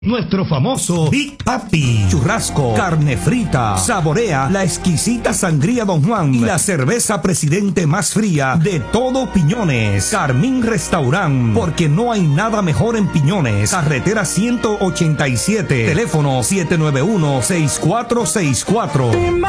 Nuestro famoso Big Papi, churrasco, carne frita, saborea la exquisita sangría Don Juan y la cerveza Presidente más fría de todo Piñones. Carmín Restaurant, porque no hay nada mejor en Piñones. Carretera 187, teléfono 791-6464.